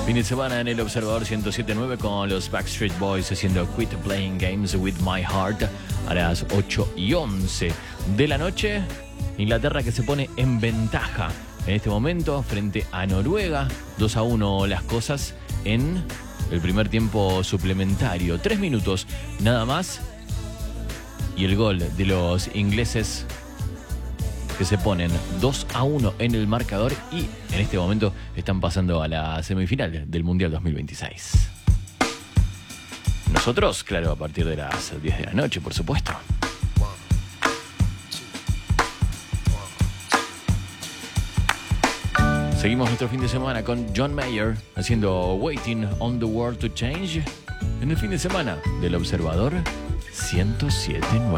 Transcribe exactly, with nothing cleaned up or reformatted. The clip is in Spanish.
Fin de semana en el Observador ciento siete punto nueve con los Backstreet Boys haciendo Quit Playing Games with My Heart a las ocho y once de la noche. Inglaterra que se pone en ventaja en este momento frente a Noruega. dos a uno las cosas en el primer tiempo suplementario. Tres minutos nada más. Y el gol de los ingleses que se ponen dos a uno en el marcador y en este momento están pasando a la semifinal del Mundial dos mil veintiséis. Nosotros, claro, a partir de las diez de la noche, por supuesto. Seguimos nuestro fin de semana con John Mayer haciendo Waiting on the World to Change en el fin de semana del Observador ciento siete punto nueve.